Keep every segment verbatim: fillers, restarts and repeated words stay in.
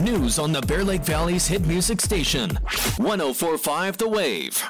News on the Bear Lake Valley's hit music station, one oh four point five The Wave.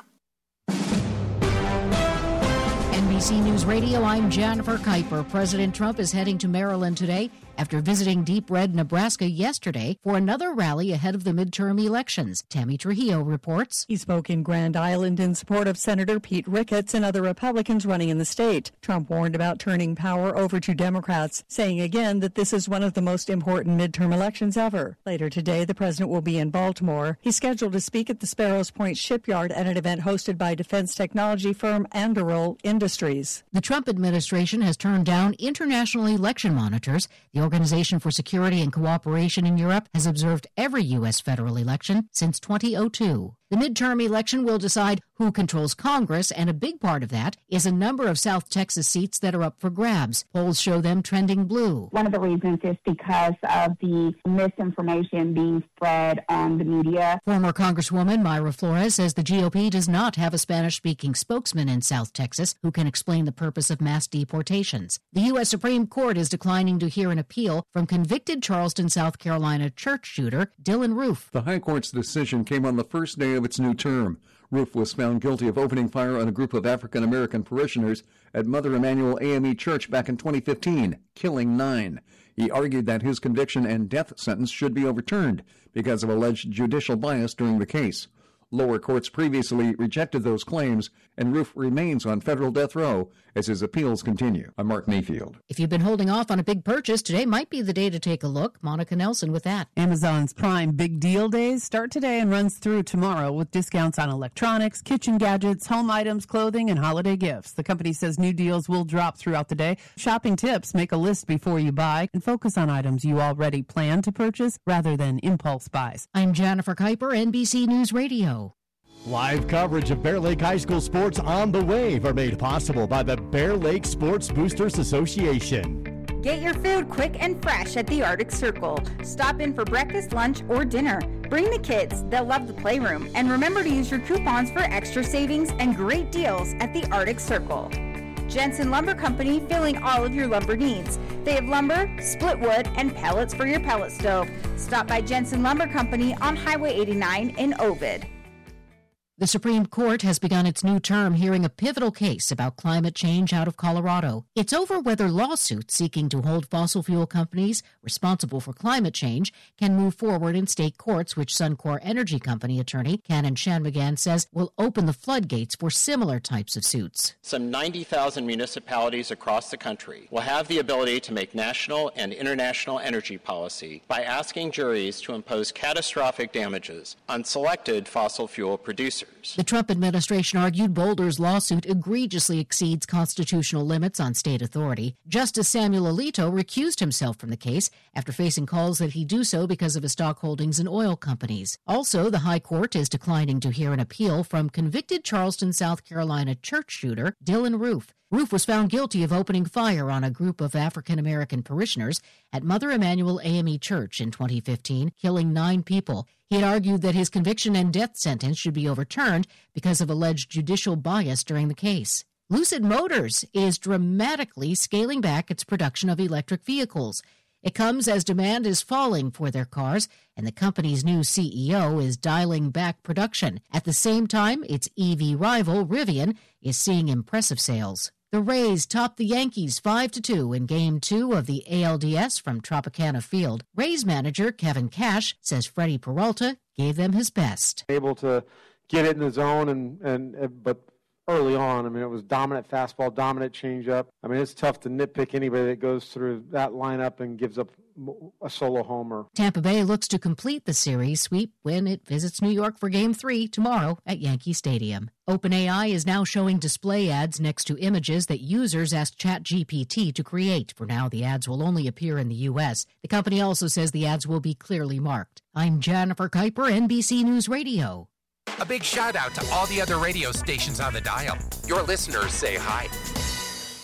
N B C News Radio, I'm Jennifer Kuiper. President Trump is heading to Maryland today after visiting Deep Red, Nebraska yesterday for another rally ahead of the midterm elections. Tammy Trujillo reports. He spoke in Grand Island in support of Senator Pete Ricketts and other Republicans running in the state. Trump warned about turning power over to Democrats, saying again that this is one of the most important midterm elections ever. Later today, the president will be in Baltimore. He's scheduled to speak at the Sparrows Point Shipyard at an event hosted by defense technology firm Anduril Industries. The Trump administration has turned down international election monitors. The Organization for Security and Cooperation in Europe has observed every U S federal election since two thousand two. The midterm election will decide who controls Congress, and a big part of that is a number of South Texas seats that are up for grabs. Polls show them trending blue. One of the reasons is because of the misinformation being spread on the media. Former Congresswoman Mayra Flores says the G O P does not have a Spanish-speaking spokesman in South Texas who can explain the purpose of mass deportations. The U S Supreme Court is declining to hear an appeal from convicted Charleston, South Carolina church shooter Dylan Roof. The High Court's decision came on the first day of its new term. Roof was found guilty of opening fire on a group of African-American parishioners at Mother Emanuel A M E Church back in twenty fifteen, killing nine. He argued that his conviction and death sentence should be overturned because of alleged judicial bias during the case. Lower courts previously rejected those claims, and Roof remains on federal death row as his appeals continue. I'm Mark Mayfield. If you've been holding off on a big purchase, today might be the day to take a look. Monica Nelson with that. Amazon's Prime Big Deal Days start today and runs through tomorrow with discounts on electronics, kitchen gadgets, home items, clothing, and holiday gifts. The company says new deals will drop throughout the day. Shopping tips: make a list before you buy and focus on items you already plan to purchase rather than impulse buys. I'm Jennifer Kuiper, N B C News Radio. Live coverage of Bear Lake High School sports on the Wave are made possible by the Bear Lake Sports Boosters Association. Get your food quick and fresh at the Arctic Circle. Stop in for breakfast, lunch, or dinner. Bring the kids. They'll love the playroom. And remember to use your coupons for extra savings and great deals at the Arctic Circle. Jensen Lumber Company, filling all of your lumber needs. They have lumber, split wood, and pellets for your pellet stove. Stop by Jensen Lumber Company on Highway eighty-nine in Ovid. The Supreme Court has begun its new term hearing a pivotal case about climate change out of Colorado. It's over whether lawsuits seeking to hold fossil fuel companies responsible for climate change can move forward in state courts, which Suncor Energy Company attorney Canon Shanmugam says will open the floodgates for similar types of suits. Some ninety thousand municipalities across the country will have the ability to make national and international energy policy by asking juries to impose catastrophic damages on selected fossil fuel producers. The Trump administration argued Boulder's lawsuit egregiously exceeds constitutional limits on state authority. Justice Samuel Alito recused himself from the case after facing calls that he do so because of his stock holdings in oil companies. Also, the High Court is declining to hear an appeal from convicted Charleston, South Carolina church shooter Dylan Roof. Roof was found guilty of opening fire on a group of African-American parishioners at Mother Emanuel A M E Church in twenty fifteen, killing nine people. He had argued that his conviction and death sentence should be overturned because of alleged judicial bias during the case. Lucid Motors is dramatically scaling back its production of electric vehicles. It comes as demand is falling for their cars, and the company's new C E O is dialing back production. At the same time, its E V rival, Rivian, is seeing impressive sales. The Rays topped the Yankees five to two in Game two of the A L D S from Tropicana Field. Rays manager Kevin Cash says Freddie Peralta gave them his best. Able to get it in the zone, and, and but early on, I mean, it was dominant fastball, dominant changeup. I mean, it's tough to nitpick anybody that goes through that lineup and gives up a solo homer. Tampa Bay looks to complete the series sweep when it visits New York for Game three tomorrow at Yankee Stadium. OpenAI is now showing display ads next to images that users asked ChatGPT to create. For now, the ads will only appear in the U S. The company also says the ads will be clearly marked. I'm Jennifer Kuiper, N B C News Radio. A big shout out to all the other radio stations on the dial. Your listeners say hi.